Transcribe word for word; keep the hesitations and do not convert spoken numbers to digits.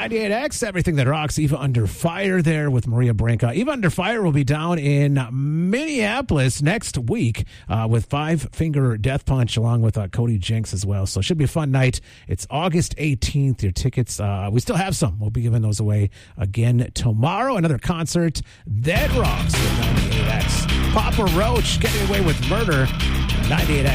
ninety-eight X, everything that rocks. Eva Under Fire there with Maria Branca. Eva Under Fire will be down in Minneapolis next week uh, with Five Finger Death Punch along with uh, Cody Jinks as well. So it should be a fun night. It's August eighteenth. Your tickets, uh, we still have some. We'll be giving those away again tomorrow. Another concert that rocks with ninety-eight X. Papa Roach getting away with murder. ninety-eight X.